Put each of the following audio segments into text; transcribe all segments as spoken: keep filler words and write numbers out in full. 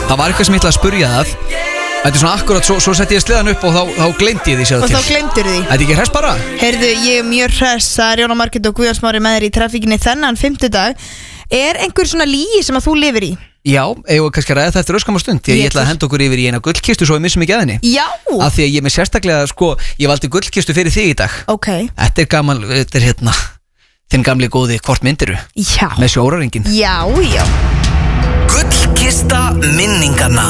Það var eitthvað sem ég ætlaði að spurja það. Þetta er svona akkurat, svo, svo setti ég sleðan upp og þá, þá gleymdi ég því sér Og til. þá gleymdur því. Þetta er ekki hress bara? Heyrðu, ég er mjög hress. Það er Jóna Margrét og Guðjón Smári með þér í traffíkinni þennan fimmtudag. Er einhver svona lygi sem að þú lifir í? Já, eigum við kannski að ræða þetta eftir öskamma stund. Því að ég ætlaði að henda okkur yfir í eina gullkistu svo við missum ekki að henni. Já. Af því að ég með sérstaklega, sko, ég valdi gullkistu fyrir þig í dag. Ok. Þetta er gaman, þetta er hérna þinn gamli góði, hvort myndiru? Já. Með sjóraringin. Já, já. Gullkista minninganna.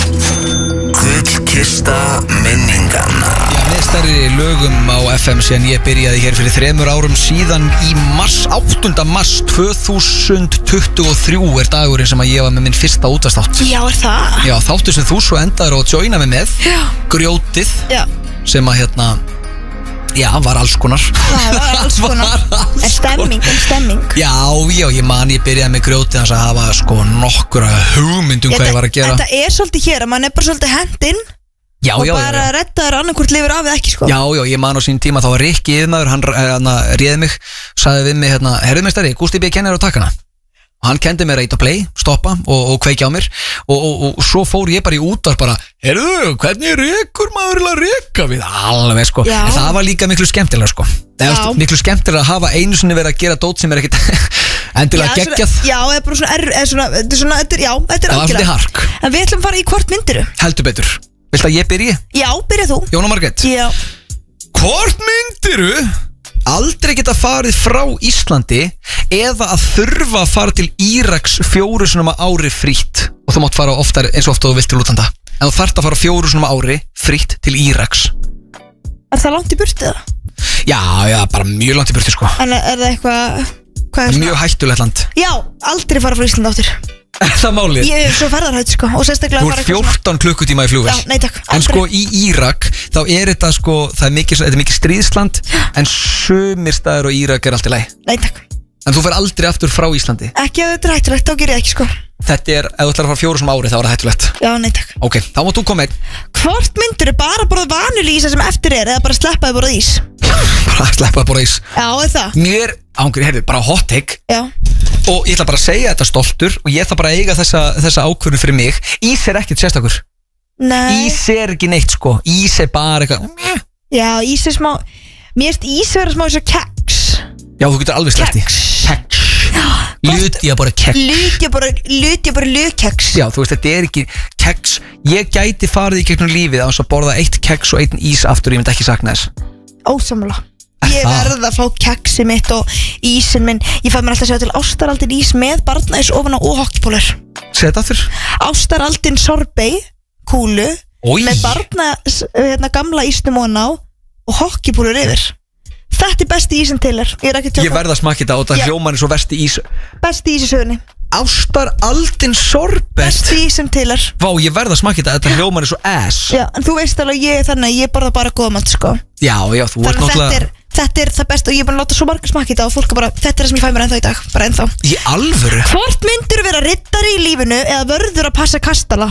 Gullkista minninganna. Já, með stærri lögum á F M síðan ég byrjaði hér fyrir þremur árum síðan í mars, áttunda mars tvö þúsund tuttugu og þrjú er dagurinn sem að ég var með minn fyrsta útvarpsþátt. Já, er það? Já, þáttu sem þú svo endaður og joina mig með. Já. Grjótið. Já. Sem að hérna, já, var alls konar. Það var alls konar. En stemming, en stemming. Já, já, ég man, ég byrjaði með grjótið hans að hafa sko nokkura hugmyndum hvað ég var að gera. Þetta er svolítið hér að mann er bara svolítið hendinn. Já, og já, bara já, já. redda þér annarkvort lifir af eða ekki sko. Já, já, ég man á sín tíma þá var Rikki yfirmaður, hann hérna, réði mig, sagði við mig hérna, herruðmeistari, Gústi B. kennir á takkana. Og hann kendi mér að íta play, stoppa og, og kveikja á mér og, og, og svo fór ég bara í útvarp bara, herruðu, hvernig rekur maður að reka við? Alveg sko, Já. en það var líka miklu skemmtilega sko. Það Já. er miklu skemmtilega að hafa einu sinni verið að gera dót sem er ekkit endilega Já, geggjað. svona, já, eða bara svona, er, er svona, þetta er svona, þetta er, já, þetta er Það var svolítið hark. En við ætlum að fara í hvort myndiru. Heldur betur. Viltu að ég byrji? Já, byrja þú. Jóna Margrét. Já. Hvort myndiru aldrei geta farið frá Íslandi eða að þurfa að fara til Íraks fjóru sinum á ári frítt og þú mátt fara oftar eins og ofta þú vilt til útlanda en þú þarft að fara fjóru sinum á ári frítt til Íraks. Er það langt í burtu það? Já, já, bara mjög langt í burtu sko. En er, er það eitthvað, hvað er Mjög hættulegt land. Já, aldrei fara frá Íslandi áttur. Er það málið? Ég er svo ferðarhætt sko og sérstaklega Þú fara er eitthvað svona- fjórtán klukkutíma í flugvél. Já, nei takk, En aldrei. sko í Írak þá er þetta sko, það er mikið, þetta er mikið stríðsland en sumir staðir og Írak er allt í lagi. Nei takk. En þú fer aldrei aftur frá Íslandi. Ekki að þetta er hættulegt, þá ger ég ekki sko. Þetta er, ef þú ætlar að fara fjóru sem ári þá er það hættulegt. Já, nei takk. Ok, þá mátt þú koma einn. Hvort myndir bara borða vanilísa sem eftir er eða bara sleppa þið borða ís? Bara sleppa að bora ís. Já, er það? Mér, ángur, heyrðu, bara hot take. Já. Og ég ætla bara að segja þetta stoltur og ég ætla bara að eiga þessa, þessa ákvörðu fyrir mig. Ís er ekkert sérstakur. Nei. Ís er ekki neitt sko. Ís er bara eitthvað. Já, ís er smá. Mér erst ís vera smá eins og keks. Já, þú getur alveg sleppt í. Keks. Keks. Luti að bara keks. Luti bara, luti bara lögkeks. Já, þú veist, þetta er ekki keks. Ég gæti farið í gegnum lífið á þess að borða eitt keks og einn ís aftur, ég myndi ekki sakna þess. Ósammála. Ég Það. verð að fá keksi mitt og ísin minn. Ég fæ mér alltaf að segja til ástaraldin ís með barnaís ofan á og hokkipólur. Segð þetta aftur. Ástaraldin sorbet, kúlu, Oj. með barna, hérna, gamla ísnum ofan á og hokkipólur yfir. Þetta er besti ísin til er. Ég er ekki að Ég tjóka. verð að smakka þetta og það Já. hljómar eins og versti ís. Besti ís í sögunni. Ástar aldin sorbet. Besti ísin til er. Vá, ég verð að smakka þetta, þetta hljómar eins og ass. Já, en þú veist alveg ég er þannig að ég borða bara góða mat, sko. Já, já, þú ert Þannig að þetta náttúrulega er, þetta er það besta og ég er búin að láta svo marga smakka þetta og fólk er bara, þetta er það sem ég fæ mér ennþá í dag, bara ennþá. í alvöru. Hvort myndur vera riddari í lífinu eða vörður að passa kastala?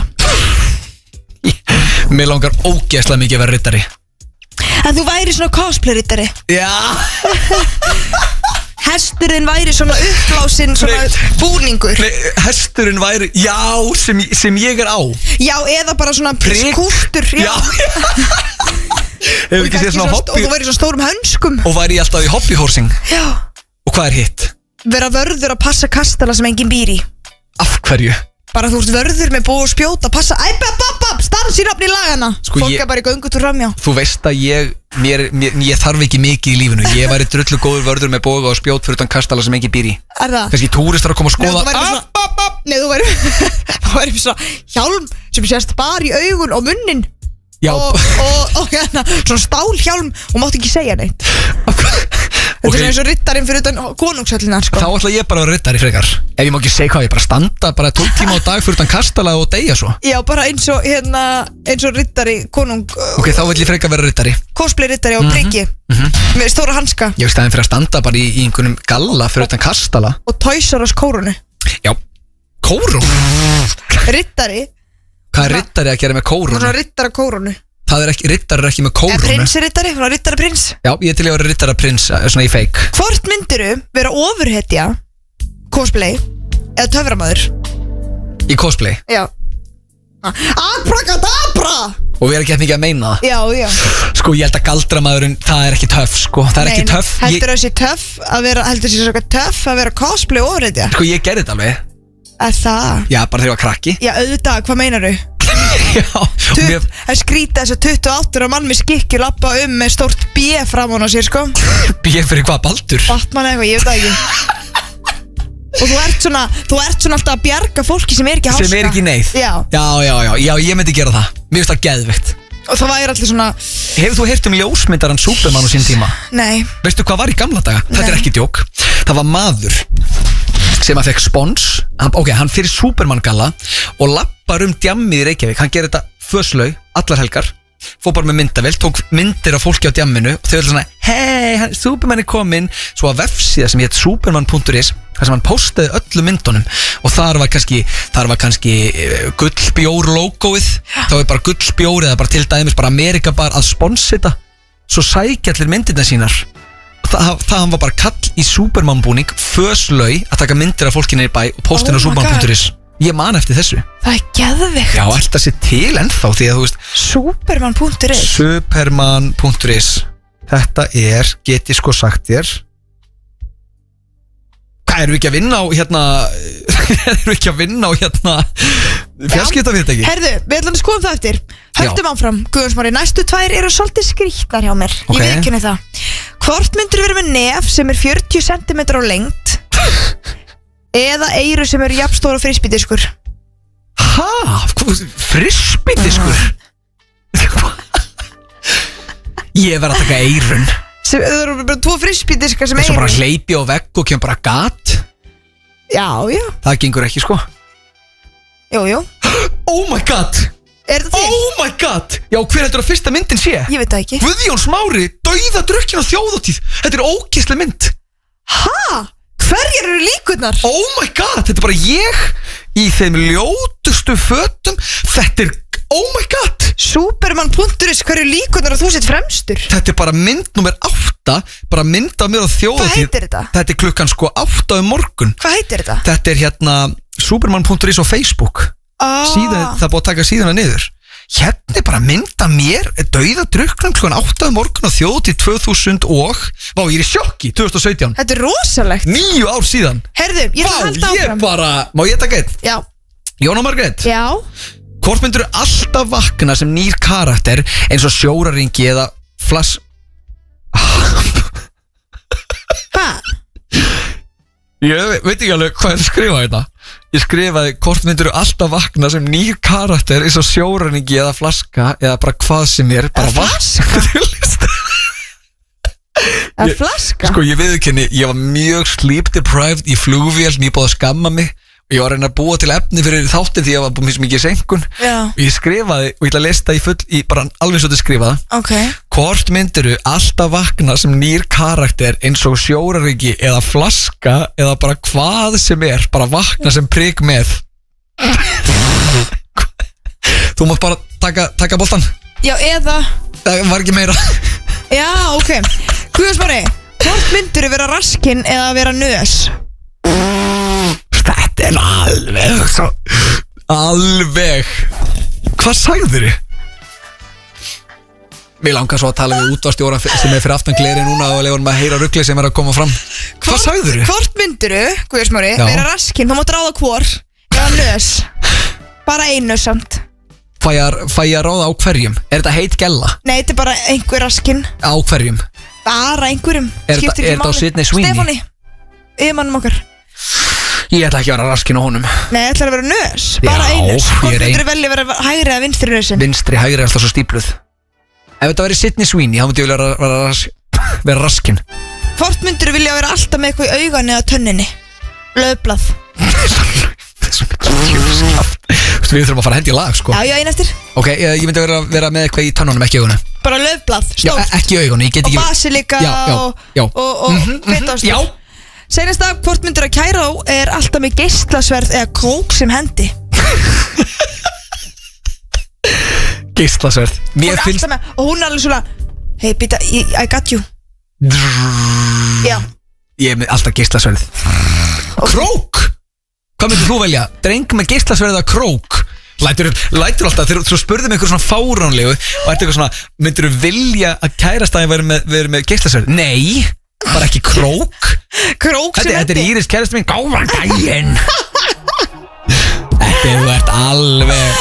Mér langar ógeðslega mikið að vera riddari. En þú væri svona cosplay riddari. Já. Hesturinn væri svona uppblásinn svona Nei. búningur. Nei, hesturinn væri, já, sem, sem ég er á. Já, eða bara svona Prik. skúrtur. Já. Hefur ekki séð svona Og hobby þú væri svona stórum hönskum. og væri ég alltaf í hobbyhorsing. Já. Og hvað er hitt? Vera vörður að passa kastala sem enginn býr í. Af hverju? Bara þú ert vörður með búið og spjóta. Passa, æpa, bap, bap, stansi nafn í lagana. Sko, Fólk ég- er bara í göngutúr framjá. Þú veist að ég, mér, mér, ég þarf ekki mikið í lífinu. Ég væri drullu góður vörður með boga og spjót fyrir utan kastala sem enginn býr í. Er það? Kannski túristar að koma að Nei, skoða. þú væri svona, bap, bap. Nei, þú væri Þú væri með svona hjálm sem sést bara í augun og munnin. Já. Og, og, og hérna, svona stálhjálm og mátt ekki segja neitt. Þetta Ok. er svona eins og riddarinn fyrir utan konungshöllinar, sko. Þá ætla ég bara að vera riddari frekar. Ef ég má ekki segja hvað, ég bara standa bara tólf tíma á dag fyrir utan kastala og deyja svo. Já, bara eins og hérna eins og riddari, konung Ok, þá vil ég frekar vera riddari. cosplay riddari á priggi með stóra hanska Ég stæðin fyrir að standa bara í, í einhvernum galla fyrir utan kastala. og Toys-R-Us kórunu. Já. Kórun? Riddari, Hvað er riddari að gera með kórun? svona riddara kórunu. Það er ekki, riddari er ekki með Eða kórunu. prinsriddari, svona riddara prins. Já, ég er til að vera riddara prins, eh, svona í fake. Hvort myndiru vera ofurhetja, cosplay eða töframæður? Í cosplay. Já. Abracadabra. Og við erum ekki eftir mikið að meina það. Já, já. Sko ég held að galdramaðurinn, það er ekki töff sko. Það er Nei, ekki töff. heldur það sé töff að vera, heldur það sé svona töff að vera cosplay ofurhetja? Sko ég gerði þetta alveg. Er það? Já, bara þegar ég var krakki. Já, auðvitað, hvað meinar þau? Já, og mér Það skrýta þess að tuttugu og átta ára mann með skikki lappa um með stórt B fram á sér, sko. B fyrir hvað, Baldur? Batman eitthvað, ég veit það ekki. Og þú ert svona, þú ert svona alltaf að bjarga fólki sem er ekki háska. Sem er ekki í neyð. Já. Já, já, já, já, ég myndi gera það. Mér finnst það geðveikt. Og það væri allir svona. Hefur þú heyrt um ljósmyndarann Superman á sín tíma? Nei. Veistu hvað var í gamla daga? Þetta Nei. er ekki djók. Það var maður sem að fekk spons. Hann, ok, hann fyrir Superman galla og lappar um djammið í Reykjavík. Hann gerir þetta föslau, allar helgar. Fór bara með myndavél, tók myndir af fólki á djamminu og þau var svona, hei, Superman er kominn. Svo að vefsíða sem hétt superman punktur is, þar sem hann postaði öllu myndunum og þar var kannski, þar var kannski uh, gullbjór logoið. Það var bara gullbjór eða bara til dæmis bara Amerikabar að sponsita. Svo sækja allir myndirna sínar. Það, það hann var bara kall í Superman búning, föslau að taka myndir af fólkinni í bæ og postin Oh á my superman punktur is. Ég man eftir þessu. Það er geðveikt. Já, alltaf sé til ennþá því að þú veist Superman punktur is. Superman punktur is. Þetta er, get ég sko sagt þér. Hvað, erum við ekki að vinna á hérna Erum við ekki að vinna á hérna fjarskiptafyrirtæki? Herðu, við ætlum að skoðum það eftir. Höldum áfram, Guðjónsmári. Næstu tvær eru svolítið skrýtnar hjá mér. Ok. Ég viðurkenni það. Hvort myndir vera með nef sem er fjörutíu sentimetrar á lengd eða eyru sem eru jafnstóra frisbídiskur? Hæ? Frisbídiskur? Ég verð að taka eyrun. Sem, það eru bara tvo frisbídiskar sem Þess að eyru. bara hleypi á vegg og kemur bara gat. Já, já. Það gengur ekki sko. Jú, jú. Oh my god. Er þetta til? Oh my god. Já, hver heldur að fyrsta myndin sé? Ég veit það ekki. Guðjón Smári, dauða drukkin á þjóðatíð. Þetta er ógeðsleg mynd. Ha? Hverjar eru líkurnar? Oh my god, þetta er bara ég í þeim ljótustu fötum. Þetta er, oh my god. Superman punktur is, hverju líkurnar að þú sett fremstur? Þetta er bara mynd nummer átta. Bara mynd af mér á þjóðatíð. Hvað heitir þetta? Þetta er klukkan sko átta um morgun. Hvað heitir þetta? Þetta er hérna Superman punktur is á Facebook. Ah. Síðan, það er búið að taka síðana niður. Hérna er bara mynd af mér dauða drukkan klukkan átta um morgun á þjóðatíð tvö þúsund og Vá, ég er í sjokki, tvö þúsund og sautján. Þetta er rosalegt. Níu ár síðan. Herðu, ég ætla að Vá, halda ég áfram. bara, má ég taka einn? Já. Jóna Margrét. Já. Hvort myndur alltaf vakna sem nýr karakter eins og sjóraringi eða flass... Hvað? Ég veit ekki alveg hvað ég skrifaði þetta. Ég skrifaði hvort myndur alltaf vakna sem nýr karakter eins og sjóraringi eða flaska eða bara hvað sem er. Bara flaska? vakna. Það er flaska? Sko ég viðurkenni, ég var mjög sleep deprived í flugvél, mér búið að skamma mig og ég var að reyna að búa til efni fyrir þáttin því ég var búið mjög mikið senkun. Já. Og ég skrifaði, og ég ætla að lesta í full, í bara alveg svo til skrifaða. Ok. Hvort myndiru alltaf vakna sem nýr karakter eins og sjóraringi eða flaska eða bara hvað sem er, bara vakna sem prik með. Þú mátt bara taka, taka boltan. Já, eða. Það var ekki meira. Já, ok. Guðjónsmári, hvort myndir vera raskinn eða vera nös? Þetta er alveg svo, alveg. Hvað sagður þið? Mér langar svo að tala við útvarstjóran sem er fyrir aftan gleri núna og lefa hann að heyra ruggli sem er að koma fram. Hvað sagður þið? Hvort myndiru, Guðjónsmári, Já. vera raskinn, þú mátt ráða hvor eða nös? Bara einu samt. Fæ ég, fæ ég að ráða á hverjum? Er þetta heit gella? Nei, þetta er bara einhver raskinn. Á hverjum? Bara einhverjum. Er Skiptir þetta- ekki er þetta á máli. Sydney Sweeney? Stefáni, yfirmannum okkar. Ég ætla ekki að vera raskin á honum. Nei, þetta er að vera nös. Bara Já, einu. ég Hvort er ein- myndiru velja vera hægri eða vinstri nösin? Vinstri, hægri er alltaf svo stípluð. Ef þetta væri Sydney Sweeney, þá myndi ég vilja vera, vera, ras, vera raskin. Hvort myndiru vilja vera alltaf með eitthvað í augan eða tönninni? Laufblað. Við þurfum að fara að hendi í lag, sko. Já, já, einn eftir. Ok, ég, ég myndi vera, vera með eitthvað í tönnunum, ekki í augunum. Bara laufblað, Já, stórt. ekki í augunum, ég get Og ekki. basilika Já, já, og, já. og, og Mhm, mhm, hveitostur. já. Seinast af, hvort myndir að kæra á er alltaf með geislasverð eða krók sem hendi? Geislasverð. Hún Mér er finnst alltaf með, og hún er alveg svona, hey, býta, I, I got you. Já. Ég er með alltaf geislasverð. Krók. Hvað myndir þú velja? Dreng með geislasverð eða krók? Lætur, lætur alltaf, þegar þú spurðum einhver svona fáránlegu og ertu eitthvað svona, myndir þú vilja að kærastæðin veri með, veri með geislasverð? Nei, bara ekki krók. Krók sem Þetta, þetta er Íris kærasti mín, góðan daginn. Þetta er þú ert alveg